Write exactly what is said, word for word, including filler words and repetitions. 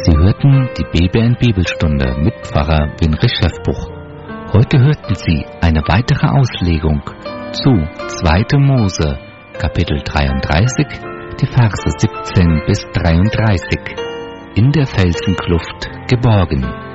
Sie hörten die B B N Bibelstunde mit Pfarrer Winrich Schäffbuch. Heute hörten Sie eine weitere Auslegung zu zweiter Mose, Kapitel dreiunddreißig, die Verse siebzehn bis dreiunddreißig. In der Felsenkluft geborgen.